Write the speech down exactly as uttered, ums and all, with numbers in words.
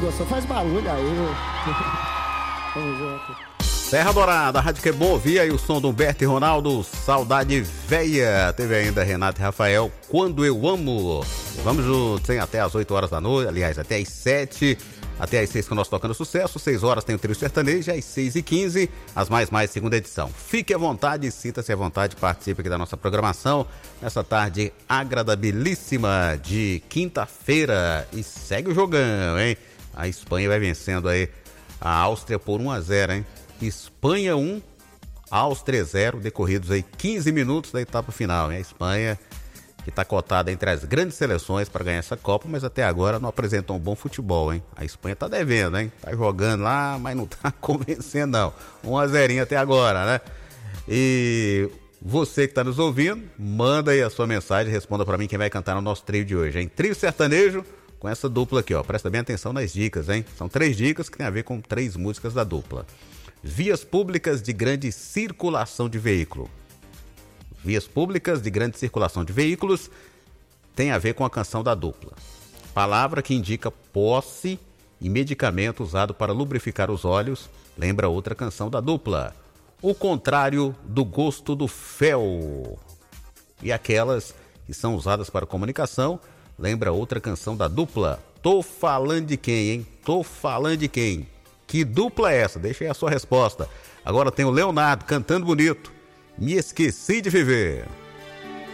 gostou. Faz barulho aí. Tamo junto. Serra Dourada, a rádio que é bom ouvir aí o som do Humberto e Ronaldo, Saudade Véia. Teve ainda Renato e Rafael, Quando Eu Amo. Vamos juntos, hein? Até às oito horas da noite, aliás, até às sete, até às seis com nós tocando sucesso. seis horas tem o Trio Sertanejo, às seis e quinze, as mais mais segunda edição. Fique à vontade, sinta-se à vontade, participe aqui da nossa programação nessa tarde agradabilíssima de quinta-feira. E segue o jogão, hein? A Espanha vai vencendo aí a Áustria por um a zero, hein? Espanha um, Áustria zero, decorridos aí quinze minutos da etapa final, hein? A Espanha que está cotada entre as grandes seleções para ganhar essa Copa, mas até agora não apresentou um bom futebol, hein? A Espanha está devendo, hein? Tá jogando lá, mas não está convencendo, não. um a zero até agora, né? E você que está nos ouvindo, manda aí a sua mensagem, responda para mim quem vai cantar no nosso trio de hoje, hein? Trio Sertanejo com essa dupla aqui, ó. Presta bem atenção nas dicas, hein? São três dicas que tem a ver com três músicas da dupla. Vias públicas de grande circulação de veículo. Vias públicas de grande circulação de veículos tem a ver com a canção da dupla. Palavra que indica posse e medicamento usado para lubrificar os olhos lembra outra canção da dupla. O contrário do gosto do fel. E aquelas que são usadas para comunicação lembra outra canção da dupla. Tô falando de quem, hein? Tô falando de quem? Que dupla é essa? Deixa aí a sua resposta. Agora tem o Leonardo cantando bonito. Me esqueci de viver.